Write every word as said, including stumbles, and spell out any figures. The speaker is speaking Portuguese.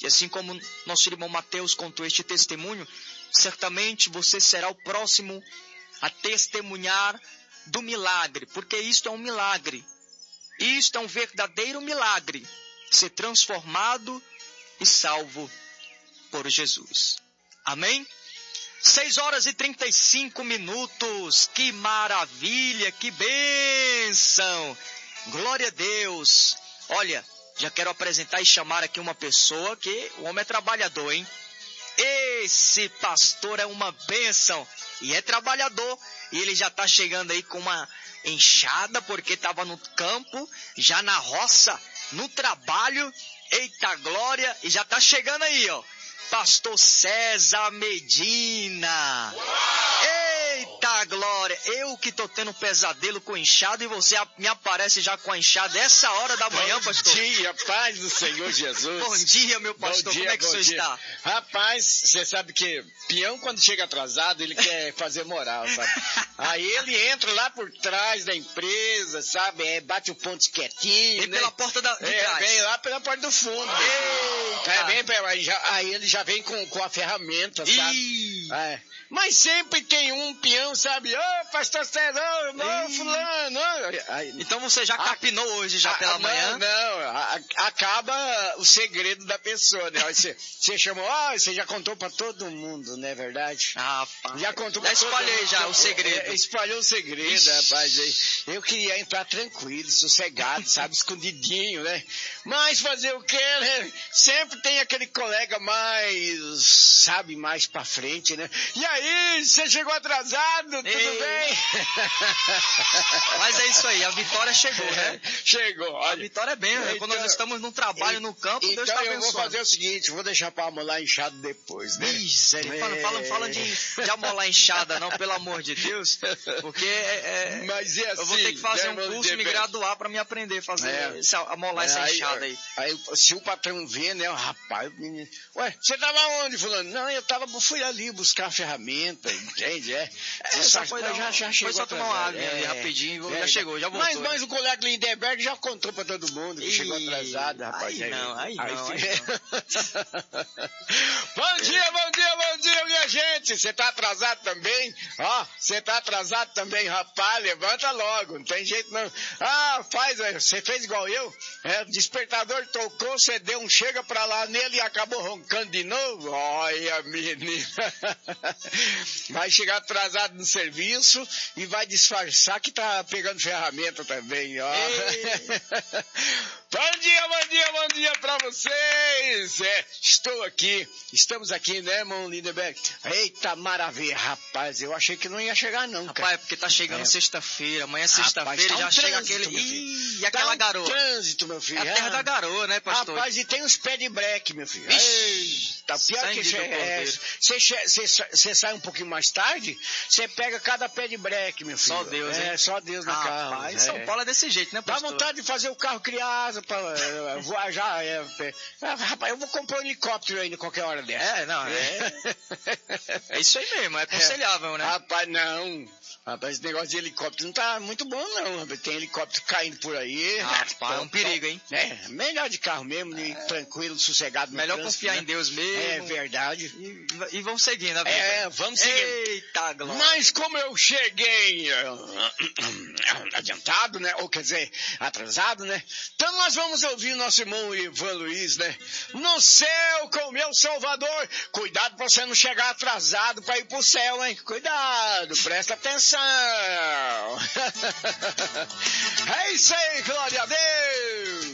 E assim como nosso irmão Mateus contou este testemunho, certamente você será o próximo a testemunhar do milagre, porque isto é um milagre. Isto é um verdadeiro milagre, ser transformado e salvo por Jesus. Amém? seis horas e trinta e cinco minutos, que maravilha, que bênção, glória a Deus. Olha, já quero apresentar e chamar aqui uma pessoa que o homem é trabalhador, hein? Esse pastor é uma bênção e é trabalhador, e ele já está chegando aí com uma enxada, porque estava no campo, já na roça, no trabalho, eita glória, e já está chegando aí, ó. Pastor César Medina. Eita glória, eu que tô tendo pesadelo com enxada e você me aparece já com a enxada essa hora da manhã, bom pastor. Bom dia, paz do Senhor Jesus. Bom dia, meu pastor, dia, como é que o senhor dia. está? Rapaz, você sabe que peão quando chega atrasado, ele quer fazer moral, sabe? Aí ele entra lá por trás da empresa, sabe? É, bate o ponto quietinho, Vem né? pela porta da, de é, trás. Vem lá pela porta do fundo. Eita. É, vem, aí, já, aí ele já vem com, com a ferramenta, sabe? É. Mas sempre tem um peão, sabe? Ô, oh, pastor César, ô, oh, fulano. Oh. Aí, então você já capinou a, hoje, já a, pela a, manhã? Não, não a, a, acaba o segredo da pessoa, né? Aí você, você chamou, ó, oh, você já contou pra todo mundo, não é verdade? Ah, pá. Já contou já pra todo mundo. Já espalhei já o segredo. É, espalhou o segredo, Ixi. rapaz. Eu queria entrar tranquilo, sossegado, sabe? Escondidinho, né? Mas fazer o quê, né? Sempre tem aquele colega mais, sabe, mais pra frente, né? E aí, você chegou atrasado, tudo Ei. bem? Mas é isso aí, a vitória chegou, né? Chegou. Olha, a vitória é bem, então, quando nós estamos num trabalho, e, no campo, então Deus está abençoando. Então eu vou fazer o seguinte, vou deixar pra amolar enxado depois, né? Miséria, é. fala, fala, fala de, de amolar enxada, não, pelo amor de Deus, porque é, é, Mas é assim, eu vou ter que fazer né, um curso e me graduar pra me aprender a fazer, é. esse, amolar é, essa enxada aí. aí. Aí, se o patrão vê, né, o rapaz, o menino, ué, você tava onde, fulano? Não, eu tava, fui ali buscar a ferramenta, entende? É, é só foi, já, já chegou foi só tomar uma água é, ali rapidinho, é, já chegou, já voltou. Mas, mas o colega Lindenberg já contou pra todo mundo que Ih, chegou atrasado, rapaz. Aí, aí não, aí, aí não, aí não. Bom dia, bom dia, bom dia, minha gente. Você tá atrasado também? Ó, você tá atrasado também, rapaz, levanta logo, não tem jeito não. Ah, faz, você fez igual eu? É, o despertador tocou, você deu um chega pra lá nele e acabou roncando de novo? Olha, menina. Vai chegar atrasado no serviço e vai disfarçar que tá pegando ferramenta também, ó. Bom dia, bom dia, bom dia pra vocês. É, estou aqui, estamos aqui, né, irmão Lindenberg? Eita, maravilha, rapaz, eu achei que não ia chegar não, rapaz, cara. é porque tá chegando é. sexta-feira, amanhã é sexta-feira tá um já trânsito, chega aquele... Ih, e aquela tá um garoa. trânsito, meu filho. É a terra é. da garoa, né, pastor? Rapaz, e tem uns pés de breque, meu filho. Eita, pior que você é, sai um pouquinho mais tarde, você pega cada pé de breque, meu filho. Só Deus, É, hein? só Deus no ah, carro. Rapaz, é. São Paulo é desse jeito, né, pastor? Dá vontade de fazer o carro criar asa pra uh, voar já. É, é, rapaz, eu vou comprar um helicóptero ainda qualquer hora dessa. É, não, é. É isso aí mesmo, é aconselhável, é. né? Rapaz, não. Rapaz, esse negócio de helicóptero não tá muito bom, não. Rapaz. Tem helicóptero caindo por aí. Rapaz, é um perigo, hein? É, melhor de carro mesmo, é. Tranquilo, sossegado. Melhor trânsito, confiar né? em Deus mesmo. É verdade. E, e vamos seguindo, a vida. É, vamos seguindo. Eita, glória. Mas como eu cheguei uh, adiantado, né? Ou quer dizer, atrasado, né? Então nós vamos ouvir nosso irmão Ivan Luiz, né? No céu com o meu Salvador. Cuidado pra você não chegar atrasado pra ir pro céu, hein? Cuidado, presta atenção. É isso aí, glória a Deus.